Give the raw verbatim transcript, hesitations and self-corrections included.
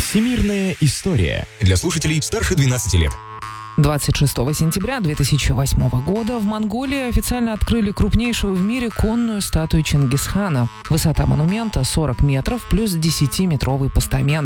Всемирная история. Для слушателей старше двенадцати лет. двадцать шестого сентября две тысячи восьмого года в Монголии официально открыли крупнейшую в мире конную статую Чингисхана. Высота монумента сорок метров плюс десятиметровый постамент.